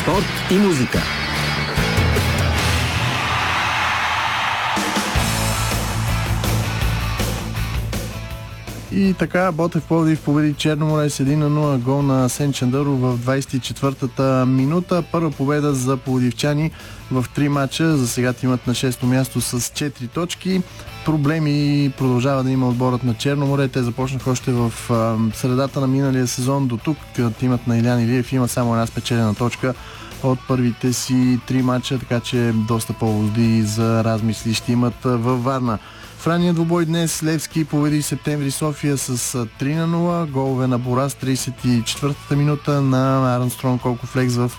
Спорт и музика. И така, Ботев Пловдив победи Черноморе с 1-0, гол на Асен Чандъров в 24-та минута. Първа победа за пловдивчани в 3 мача. За сега имат на 6-то място с 4 точки. Проблеми продължава да има отборът на Черноморе. Те започнаха още в средата на миналия сезон. До тук тимът на Илян Илиев има само една спечелена точка от първите си 3 мача, така че доста поводи за размисли ще имат във Варна. В ранния двубой днес Левски победи Септември София с 3-0. Голове на Борас 34-та минута, на Армстронг Колкофлекс в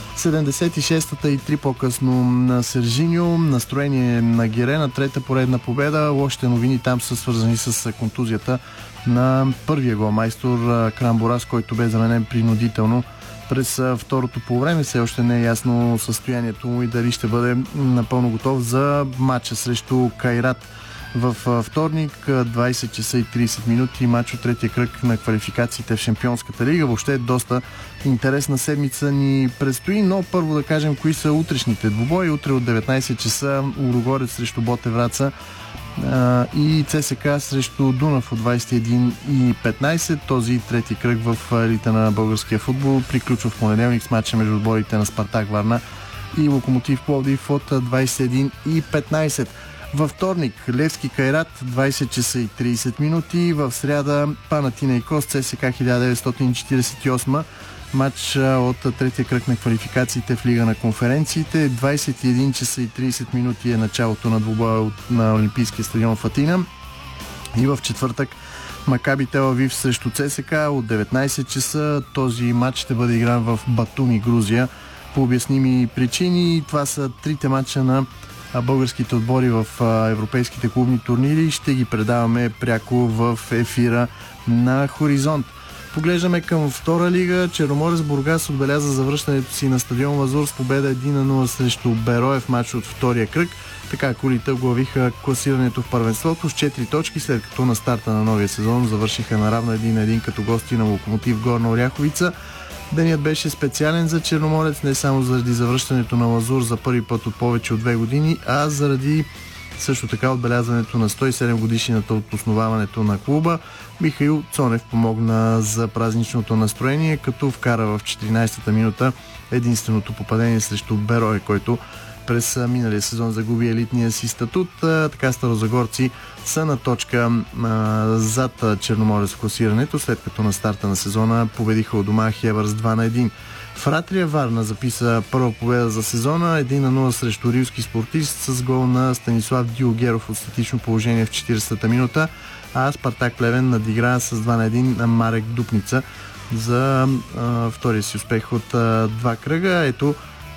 76-та и 3 по-късно на Сержиньо. Настроение на Герена, трета поредна победа. Лошите новини там са свързани с контузията на първия голмайстор Кран Борас, който бе заменен принудително през второто полувреме. Все още не е ясно състоянието му и дали ще бъде напълно готов за матча срещу Кайрат в вторник, 20 часа и 30 минути, матч от третия кръг на квалификациите в Шампионската лига. Въобще доста интересна седмица ни предстои, но първо да кажем кои са утрешните двубои. Утре от 19 часа Лудогорец срещу Ботев Враца и ЦСКА срещу Дунав от 21:15. Този трети кръг в елита на българския футбол приключва в понеделник с матча между отборите на Спартак Варна и Локомотив Пловдив от 21:15. Във вторник Левски Кайрат 20 часа и 30 минути. В сряда Панатинайкос ЦСКА 1948. Матч от третия кръг на квалификациите в Лига на конференциите. 21 часа и 30 минути е началото на двубоя на Олимпийския стадион в Атина. И в четвъртък Макаби Тел Авив срещу ЦСКА от 19 часа. Този матч ще бъде игран в Батуми, Грузия, по обясними причини. Това са трите матча на българските отбори в европейските клубни турнири. Ще ги предаваме пряко в ефира на Хоризонт. Поглеждаме към втора лига. Черноморец Бургас отбеляза завръщането си на стадион Лазур с победа 1-0 срещу Бероев матч от втория кръг. Така кулите оглавиха класирането в първенството с 4 точки, след като на старта на новия сезон завършиха наравно 1-1 като гости на Локомотив Горна Оряховица. Денят беше специален за Черноморец не само заради завръщането на Лазур за първи път от повече от 2 години, а заради също така отбелязването на 107 годишнината от основаването на клуба. Михаил Цонев помогна за празничното настроение, като вкара в 14-та минута единственото попадение срещу Берое, който през миналия сезон загуби елитния си статут. Така старозагорци са на точка зад Черноморец в класирането, след като на старта на сезона победиха у дома Хебър с 2-1. Фратрия Варна записа първа победа за сезона, 1-0 срещу Рилски Спортист с гол на Станислав Дилгеров от статично положение в 40-та минута, а Спартак Плевен надигра с 2-1 на Марек Дупница за втория си успех от 2 кръга. Ето